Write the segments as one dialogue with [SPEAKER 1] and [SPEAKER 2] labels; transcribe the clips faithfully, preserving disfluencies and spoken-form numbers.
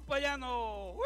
[SPEAKER 1] payano.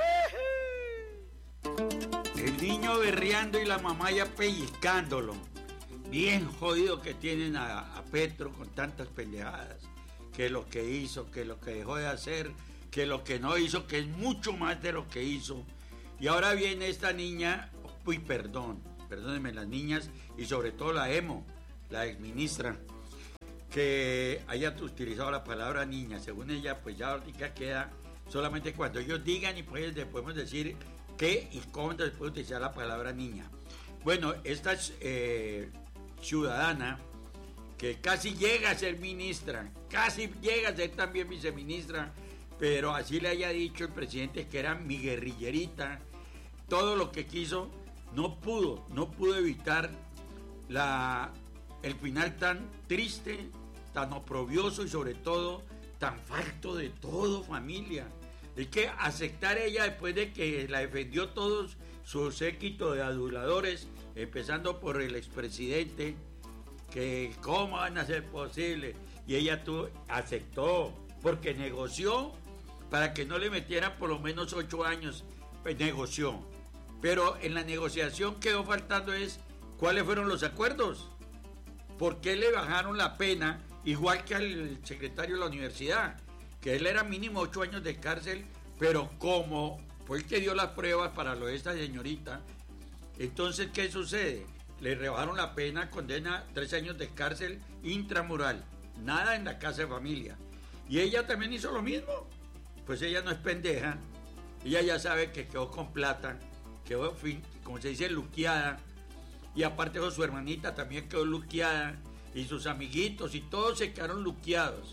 [SPEAKER 2] El niño berreando y la mamá ya pellizcándolo. Bien jodido que tienen a, a Petro con tantas pendejadas. Que lo que hizo, que lo que dejó de hacer, que lo que no hizo, que es mucho más de lo que hizo. Y ahora viene esta niña, uy, perdón, perdónenme las niñas y sobre todo la Emo, la exministra, que haya utilizado la palabra niña. Según ella, pues ya ahorita queda solamente cuando ellos digan y pues les podemos decir qué y cómo se puede utilizar la palabra niña. Bueno, esta eh, ciudadana que casi llega a ser ministra, casi llega a ser también viceministra, pero así le haya dicho el presidente que era mi guerrillerita, todo lo que quiso, no pudo, no pudo evitar la, el final tan triste, tan oprobioso y sobre todo tan falto de todo, familia. Es que aceptar ella después de que la defendió todos su séquito de aduladores, empezando por el expresidente, que cómo van a ser posible, y ella tú aceptó, porque negoció para que no le metieran por lo menos ocho años, pues negoció, pero en la negociación quedó faltando es cuáles fueron los acuerdos, por qué le bajaron la pena, igual que al secretario de la universidad, que él era mínimo ocho años de cárcel, pero como fue el que dio las pruebas para lo de esta señorita, entonces ¿qué sucede? Le rebajaron la pena, condena tres años de cárcel intramural, nada en la casa de familia. Y ella también hizo lo mismo. Pues ella no es pendeja, ella ya sabe que quedó con plata, quedó, como se dice, luqueada. Y aparte con su hermanita también quedó luqueada, y sus amiguitos, y todos se quedaron luqueados.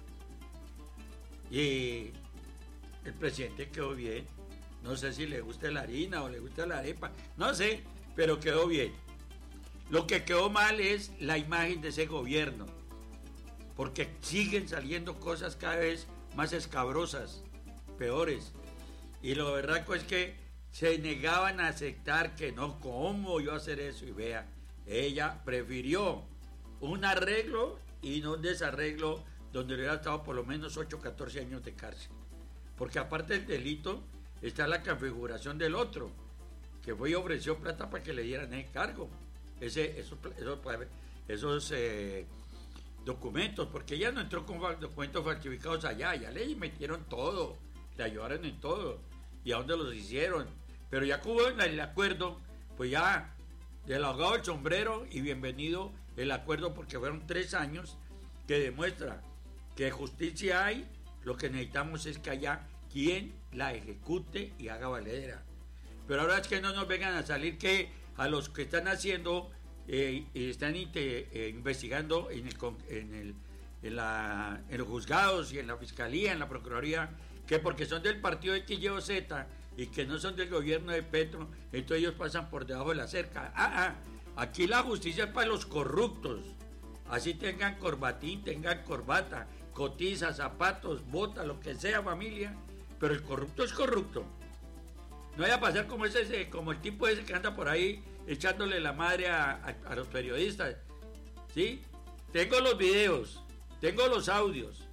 [SPEAKER 2] Y el presidente quedó bien. No sé si le gusta la harina o le gusta la arepa, no sé, pero quedó bien. Lo que quedó mal es la imagen de ese gobierno, porque siguen saliendo cosas cada vez más escabrosas, peores. Y lo verdad es que se negaban a aceptar que no, ¿cómo yo hacer eso? Y vea, ella prefirió un arreglo y no un desarreglo donde le hubiera estado por lo menos ocho o catorce años de cárcel. Porque aparte del delito está la configuración del otro, que fue y ofreció plata para que le dieran el cargo. Ese, esos esos, esos eh, documentos, porque ella no entró con documentos falsificados allá, ya le metieron todo, le ayudaron en todo, y a dónde los hicieron, pero ya hubo el acuerdo, pues ya, del ahogado del sombrero, y bienvenido el acuerdo, porque fueron tres años que demuestra que justicia hay, lo que necesitamos es que haya quien la ejecute y haga valedera. Pero ahora es que no nos vengan a salir que a los que están haciendo eh, están eh, investigando en, el, en, el, en, la, en los juzgados y en la fiscalía, en la procuraduría, que porque son del partido X, Y o Z y que no son del gobierno de Petro, entonces ellos pasan por debajo de la cerca. Ah, ah, aquí la justicia es para los corruptos, así tengan corbatín, tengan corbata, cotiza, zapatos, bota, lo que sea, familia, pero el corrupto es corrupto. No vaya a pasar como ese, como el tipo ese que anda por ahí echándole la madre a, a, a los periodistas. ¿Sí? Tengo los videos, tengo los audios.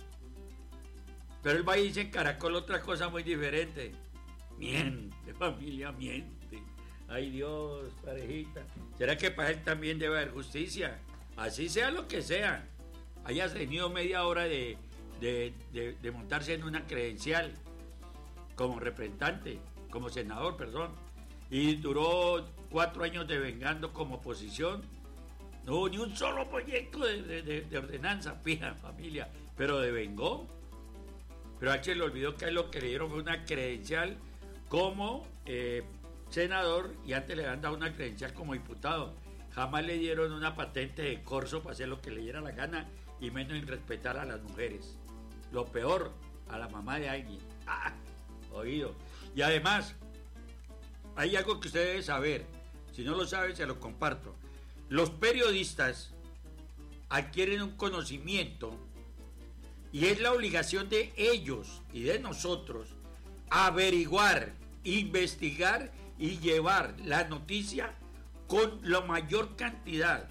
[SPEAKER 2] Pero él va y dice en Caracol otra cosa muy diferente. Miente, familia, miente. Ay Dios, parejita. ¿Será que para él también debe haber justicia? Así sea lo que sea. Hayas tenido media hora de, de, de, de montarse en una credencial como representante, como senador, perdón, y duró cuatro años devengando como oposición. No hubo ni un solo proyecto de, de, de ordenanza, fija, familia, pero devengó. Pero a él se le olvidó que a él lo que le dieron fue una credencial como eh, senador, y antes le habían dado una credencial como diputado. Jamás le dieron una patente de corso para hacer lo que le diera la gana, y menos en respetar a las mujeres. Lo peor, a la mamá de alguien. ¡Ah! Oído. Y además, hay algo que usted debe saber. Si no lo sabe, se lo comparto. Los periodistas adquieren un conocimiento, y es la obligación de ellos y de nosotros averiguar, investigar y llevar la noticia con la mayor cantidad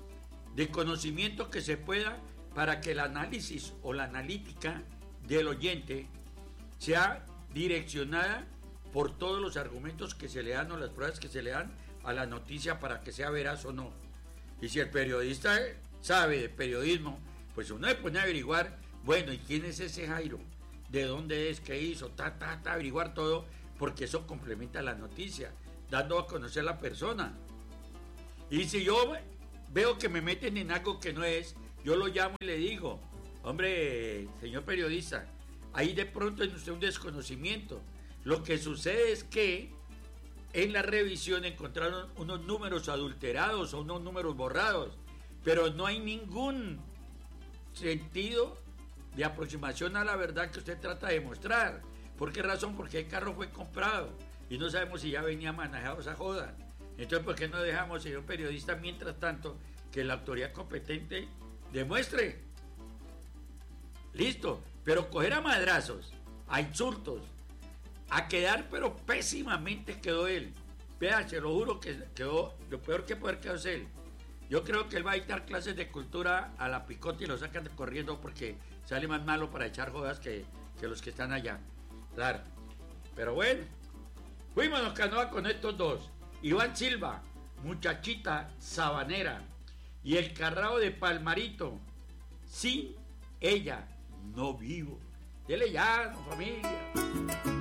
[SPEAKER 2] de conocimiento que se pueda, para que el análisis o la analítica del oyente sea direccionada por todos los argumentos que se le dan o las pruebas que se le dan a la noticia para que sea veraz o no. Y si el periodista sabe de periodismo, pues uno le pone a averiguar, bueno, ¿y quién es ese Jairo? ¿De dónde es? ¿Qué hizo? Ta, ta, ta, averiguar todo, porque eso complementa la noticia, dando a conocer la persona. Y si yo veo que me meten en algo que no es, yo lo llamo y le digo, hombre, señor periodista, ahí de pronto en usted un desconocimiento. Lo que sucede es que en la revisión encontraron unos números adulterados o unos números borrados, pero no hay ningún sentido de aproximación a la verdad que usted trata de mostrar. ¿Por qué razón? Porque el carro fue comprado y no sabemos si ya venía manejado esa joda. Entonces, ¿por qué no dejamos, señor periodista, mientras tanto, que la autoridad competente demuestre? Listo, pero coger a madrazos, a insultos, a quedar, pero pésimamente quedó él. Vea, se lo juro que quedó, lo peor que poder quedó es él. Yo creo que él va a dictar clases de cultura a la picota y lo sacan corriendo porque sale más malo para echar jodas que, que los que están allá. Claro. Pero bueno, fuimos a Canoa con estos dos. Iván Silva, Muchachita Sabanera, y el Carrao de Palmarito. Sin ella no vivo. Dele ya, familia.